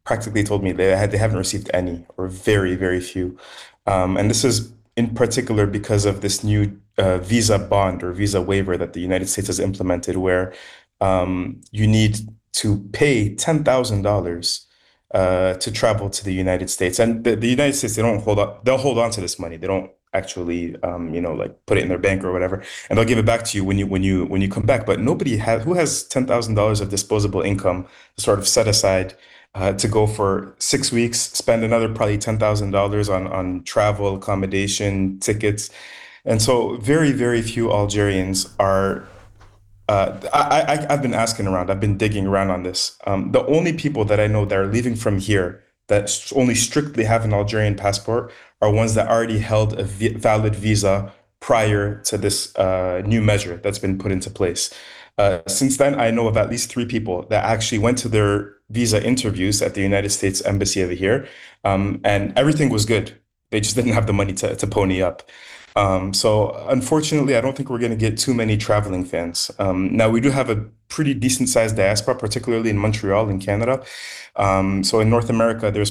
practically told me they haven't received any or very, very few. And this is in particular because of this new visa bond or visa waiver that the United States has implemented, where you need to pay $10,000 to travel to the United States. And the United States, they don't hold on, they'll hold on to this money. They don't actually, like put it in their bank or whatever, and they'll give it back to you when you come back. But nobody has who has $10,000 of disposable income to sort of set aside to go for 6 weeks, spend another probably $10,000 on travel, accommodation, tickets. And so very, very few Algerians are I've been asking around. I've been digging around on this. The only people that I know that are leaving from here that only strictly have an Algerian passport are ones that already held a valid visa prior to this new measure that's been put into place. Since then, I know of at least three people that actually went to their visa interviews at the United States Embassy over here, and everything was good. They just didn't have the money to pony up. So unfortunately, I don't think we're going to get too many traveling fans. Now we do have a pretty decent sized diaspora, particularly in Montreal in Canada. So in North America, there's